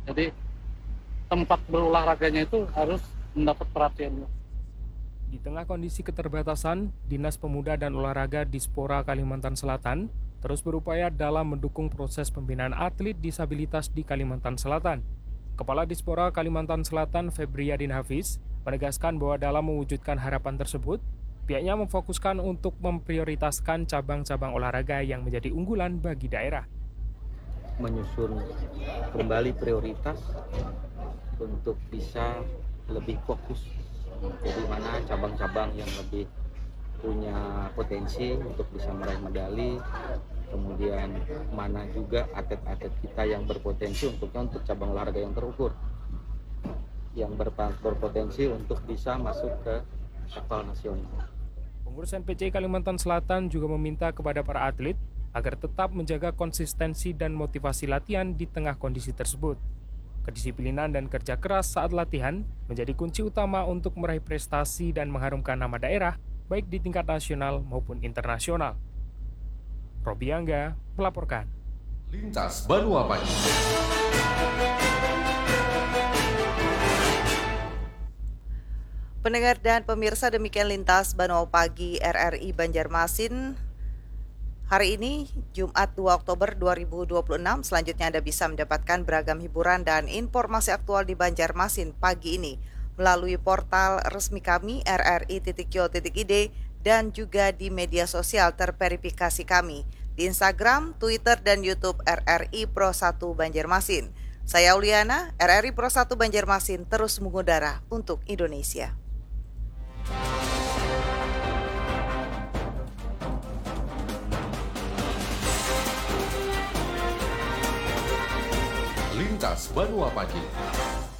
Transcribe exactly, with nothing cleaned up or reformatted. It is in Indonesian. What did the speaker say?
Jadi tempat berolahraganya itu harus mendapat perhatian. Di tengah kondisi keterbatasan, Dinas Pemuda dan Olahraga Dispora Kalimantan Selatan terus berupaya dalam mendukung proses pembinaan atlet disabilitas di Kalimantan Selatan. Kepala Dispora Kalimantan Selatan Febriadin Hafiz menegaskan bahwa dalam mewujudkan harapan tersebut, pihaknya memfokuskan untuk memprioritaskan cabang-cabang olahraga yang menjadi unggulan bagi daerah. Menyusun kembali prioritas untuk bisa lebih fokus, jadi mana cabang-cabang yang lebih punya potensi untuk bisa meraih medali, kemudian mana juga atlet-atlet kita yang berpotensi untuknya untuk cabang olahraga yang terukur, yang berpotensi untuk bisa masuk ke level nasional. Pengurus N P C Kalimantan Selatan juga meminta kepada para atlet agar tetap menjaga konsistensi dan motivasi latihan di tengah kondisi tersebut. Kedisiplinan dan kerja keras saat latihan menjadi kunci utama untuk meraih prestasi dan mengharumkan nama daerah, baik di tingkat nasional maupun internasional. Robi Angga melaporkan. Lintas Banua Pagi. Pendengar dan pemirsa, demikian Lintas Banua Pagi R R I Banjarmasin hari ini, Jumat dua Oktober dua ribu dua puluh enam. Selanjutnya Anda bisa mendapatkan beragam hiburan dan informasi aktual di Banjarmasin pagi ini melalui portal resmi kami r r i titik co titik i d dan juga di media sosial terverifikasi kami di Instagram, Twitter, dan YouTube R R I Pro satu Banjarmasin. Saya Uliana, R R I Pro satu Banjarmasin terus mengudara untuk Indonesia. Lintas Banua Pagi.